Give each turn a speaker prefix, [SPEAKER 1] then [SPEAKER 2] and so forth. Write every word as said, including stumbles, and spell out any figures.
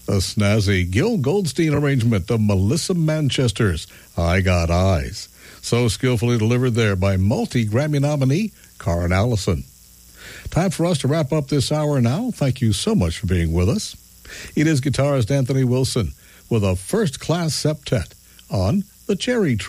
[SPEAKER 1] A snazzy Gil Goldstein arrangement of Melissa Manchester's I Got Eyes. So skillfully delivered there by multi-Grammy nominee Karen Allison. Time for us to wrap up this hour now. Thank you so much for being with us. It is guitarist Anthony Wilson with a first-class septet on The Cherry Tree.